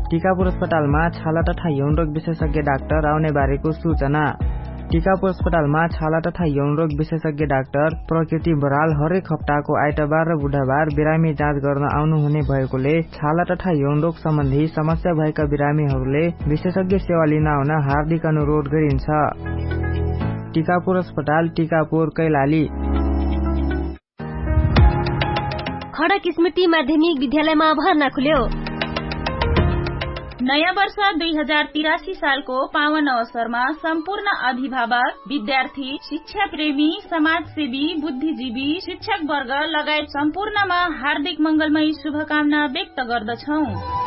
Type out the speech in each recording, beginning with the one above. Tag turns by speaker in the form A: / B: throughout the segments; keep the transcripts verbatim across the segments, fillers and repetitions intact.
A: टिकापुर अस्पतालमा छाला तथा यौन रोग विशेषज्ञ डाक्टर आउने बारेको सूचना। टिकापुर अस्पतालमा छाला तथा यौन रोग विशेषज्ञ डाक्टर प्रकृति बराल हरेक हप्ताको आइतबार र बुधबार बिरामी जाँच गर्न आउनुहुने भएकोले छाला तथा यौन रोग सम्बन्धी समस्या भएका बिरामीहरूले विशेषज्ञ सेवा लिन आउन हार्दिक अनुरोध गरिन्छ। टिकापुर अस्पताल, टिकापुर, कैलाली।
B: खडक स्मृति माध्यमिक विद्यालयमा भर्ना खुल्यो।
C: नयाँ वर्ष दुई हजार तिरासी सालको पावन अवसरमा सम्पूर्ण अभिभावक, विद्यार्थी, शिक्षा प्रेमी, समाजसेवी, बुद्धिजीवी, शिक्षक वर्ग लगायत सम्पूर्णमा हार्दिक मंगलमय शुभकामना व्यक्त गर्दछौ।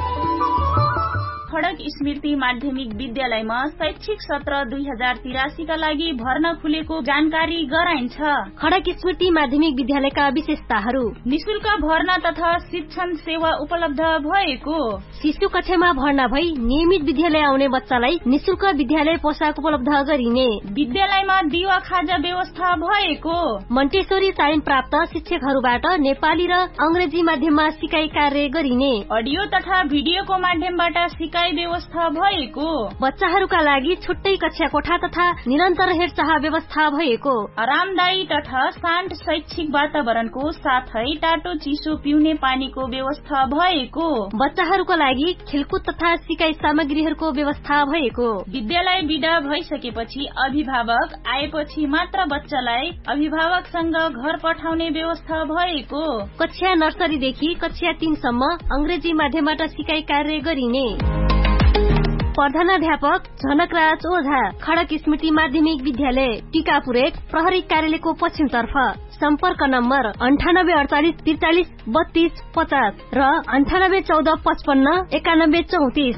C: खडक स्मृति माध्यमिक विद्यालयमा शैक्षिक सत्र दुई हजार तिरासी का लागि भर्ना खुलेको जानकारी गराइन्छ।
B: खडक स्मृति माध्यमिक विद्यालयका विशेषताहरू:
C: निशुल्क भर्ना तथा शिक्षण सेवा उपलब्ध भएको,
B: शिशु कक्षामा भर्ना भई नियमित विद्यालय आउने बच्चालाई निशुल्क विद्यालय पोसाक उपलब्ध गरिने,
C: विद्यालयमा दिवा खाजा व्यवस्था भएको,
B: मन्टेश्वरी तालिम प्राप्त शिक्षकहरूबाट नेपाली र अंग्रेजी माध्यममा सिकाइ कार्य गरिने,
C: अडियो तथा भिडियोको माध्यमबाट सिकाइ व्यवस्था भएको,
B: बच्चाहरूका लागि छुट्टै कक्षा कोठा तथा निरन्तर हेरचाह व्यवस्था भएको,
C: आरामदायी तथा शान्त शैक्षिक वातावरणको साथै तातो चिसो पिउने पानीको व्यवस्था भएको,
B: बच्चाहरूका लागि खेलकुद तथा सिकाइ सामग्रीहरूको व्यवस्था भएको,
C: विद्यालय बिदा भइसकेपछि अभिभावक आएपछि मात्र बच्चालाई अभिभावकसँग घर पठाउने व्यवस्था भएको,
B: कक्षा नर्सरीदेखि कक्षा तीन सम्म अंग्रेजी माध्यमबाट सिकाइ कार्य गरिने। प्रधानाध्यापक झनकराज ओझा, खडक स्मृति माध्यमिक विद्यालय, टिकापुर एक, प्रहरी कार्यालयको पश्चिमतर्फ। सम्पर्क नम्बर अन्ठानब्बे अडचालिस त्रिचालिस बत्तीस पचास र अन्ठानब्बे चौध पचपन्न एकानब्बे चौतिस।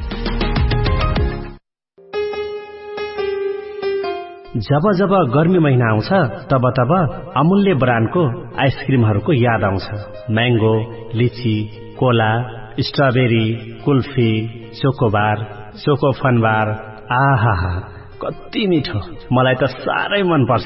D: जब जब गर्मी महिना आउँछ तब तब अमूल्य ब्रान्डको आइसक्रिमहरूको याद आउँछ। म्याङ्गो, लिची, Cola, strawberry, kulfi, chocobar, choco Fun Bar, आहा कति मिठो, मलाई त साह्रै मन पर्छ।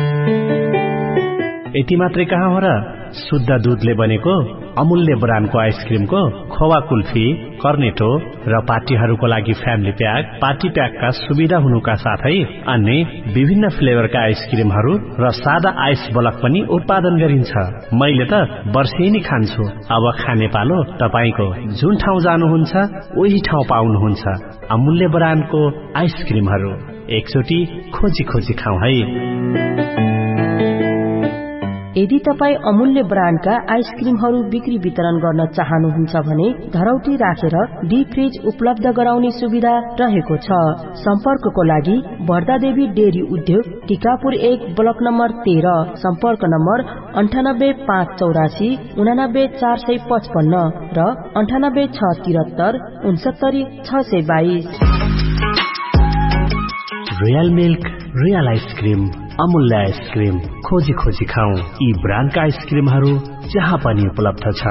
D: यति मात्रै कहाँ हो र, शुद्ध दूधले बनेको अमूल्य ब्रान्डको आइसक्रिमको खोवा कुल्फी, कर्नेटो र पार्टीहरूको लागि फ्यामिली प्याक, पार्टी प्याकका सुविधा हुनुका साथै अन्य विभिन्न फ्लेभरका आइसक्रिमहरू र सादा आइस ब्लक पनि उत्पादन गरिन्छ। मैले त वर्षेनी खान्छु। अब खाने पालो तपाईको। जुन ठाउँ जानुहुन्छ उही ठाउँ पाउनुहुन्छ अमूल्य ब्रान्डको आइसक्रिमहरू। एकचोटि खोजी खोजी खाऊ है।
E: यदि तपाईँ अमूल्य ब्रान्डका आइसक्रिमहरू बिक्री वितरण गर्न चाहनुहुन्छ भने धरौटी राखेर डीप फ्रिज उपलब्ध गराउने सुविधा रहेको छ। सम्पर्कको लागि बर्दादेवी डेरी उद्योग, टिकापुर एक, ब्लक नम्बर तेह्र। सम्पर्क नम्बर अन्ठानब्बे पाँच चौरासी उनानब्बे चार सय पचपन्न र अन्ठानब्बे छ तिहत्तर उनसत्तरी छ सय बाइस।
D: रोयल मिल्क, रोयल आइसक्रिम, अमूल्य आइसक्रिम, खोजी खोजी खाऊ। यी ब्रान्डका आइसक्रिमहरू जहाँ पनि उपलब्ध छ।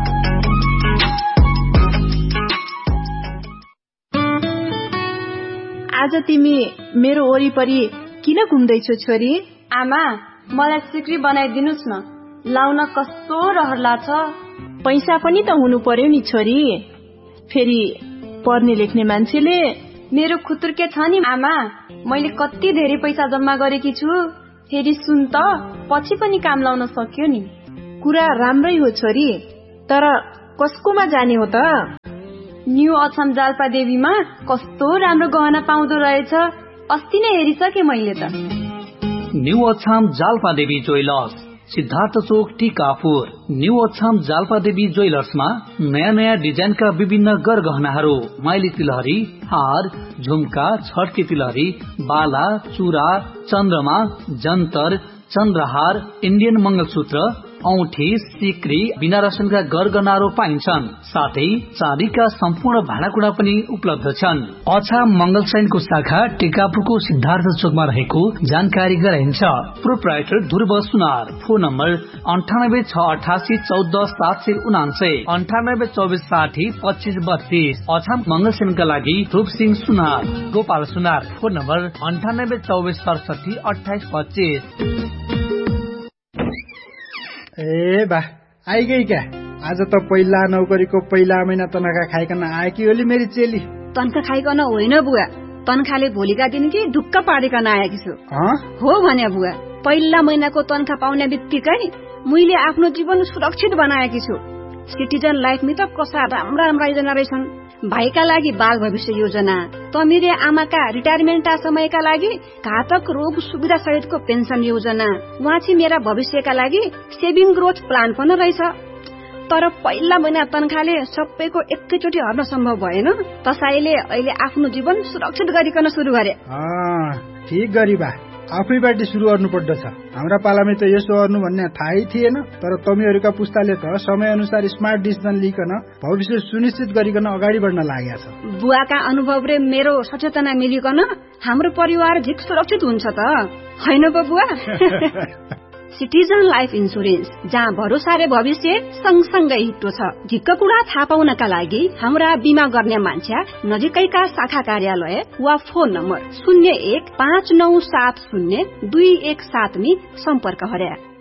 F: आज तिमी मेरो वरिपरि किन घुम्दैछौ छोरी?
G: आमा, मलाई सिक्री बनाइदिनुस् न, लाउन कस्तो रहर लाग्छ।
F: पैसा पनि त हुनु पर्यो नि छोरी। फेरि पढ्ने लेख्ने मान्छेले
G: मेरो खुतुर्के छ नि आमा, मैले कति धेरै पैसा जम्मा गरेकी छु। फेरि सुन त, पछि पनि काम लाउन सक्यो नि।
F: कुरा राम्रै हो छोरी, तर कसकोमा जाने हो त?
G: न्यू अछाम जाल्पा देवीमा कस्तो राम्रो गहना पाउँदो रहेछ, अस्ति नै हेरिसके मैले त।
H: न्यू अछाम जाल्पा देवी ज्वेलर्स, सिद्धार्थ चोक, टिकापुर। न्यू अछाम जाल्पा देवी ज्वेलर्समा नयाँ नयाँ डिजाइनका विभिन्न गरगहनाहरू, माइली तिलहरी, हार, झुम्का, छड्के तिलहरी, बाला, चुरा, चन्द्रमा, जन्तर, चन्द्रहार, इन्डियन मंगलसूत्र, औठी, सिक्री, बिना रसनका गरगहनाहरू पाइन्छन्। साथै चाँदीका सम्पूर्ण भाँडाकुँडा पनि उपलब्ध छन्। अछाम मंगलसैनको शाखा टिकापुरको सिद्धार्थ चोकमा रहेको जानकारी गराइन्छ। प्रोप्राइटर ध्रुव सुनार। फोन नम्बर अन्ठानब्बे छ अठासी चौध सात सय उनान्सय, अन्ठानब्बे चौबिस साठी पच्चिस बत्तीस। अछाम मंगलसेनका लागि ध्रुव सिंह सुनार। गोपाल सुनार। फोन नम्बर अन्ठानब्बे चौबिस सडसठी अठाइस पच्चिस।
I: ए बा आइगई क्या, आज त पहिला नौकरीको पहिला महिना तनखा खाइकन आएकी होली मेरी चेली।
J: तनखा खाइकन होइन बुवा, तनखाले भोलिका दिन कि ढुक्क पारिकन आएकी छु। हो भने बुवा, पहिला महिनाको तनखा पाउने बित्तिकै मैले आफ्नो जीवन सुरक्षित बनाएकी छु। सिटिजन लाइफमा त कसा राम्रा राम्रा योजना रहेछन्। भाइका लागि बाल भविष्य योजना, तमिरे आमाका रिटायरमेन्ट समयका लागि घातक रोग सुविधा सहितको पेन्सन योजना, वाँची मेरा भविष्यका लागि सेभिङ ग्रोथ प्लान पनि रहेछ। तर पहिला महिना तनखाले सबैको एकैचोटि हर्न सम्भव भएन। त्यसैले अहिले आफ्नो जीवन सुरक्षित गरिकन सुरु गरे।
I: ठीक गरी बा, आफैबाट सुरु गर्नु पर्दछ। हाम्रा पालामा त यसो गर्नु भन्ने थाहै थिएन। तर तमीहरूका पुस्ताले त समय अनुसार स्मार्ट डिसिजन लिकन भविष्य सुनिश्चित गरिकन अगाडि बढ्न लागेको छ।
J: बुवाका अनुभवले मेरो सचेतना मिलिकन हाम्रो परिवार झिक सुरक्षित हुन्छ त हैन पो बुवा? सिटिजन लाइफ इन्सुरेन्स, जहाँ भरोसाले भविष्य सँगसँगै हिट्टो छ। झिक्क कुरा थाहा पाउनका लागि हाम्रा बिमा गर्ने मान्छे नजिकैका शाखा कार्यालय वा फोन नम्बर शून्य एक पाँच नौ सात शून्य दुई एक सात नी सम्पर्क गरे।